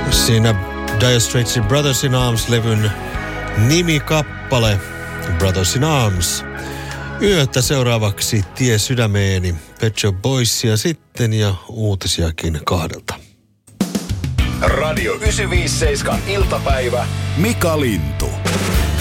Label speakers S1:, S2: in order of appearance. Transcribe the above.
S1: Siinä Dire Straitsin Brothers in Arms-levyn nimikappale Brothers in Arms. Yötä seuraavaksi Tie sydämeeni, Pet Shop Boysia sitten ja uutisiakin 2.
S2: Radio 957 iltapäivä. Mika Lintu.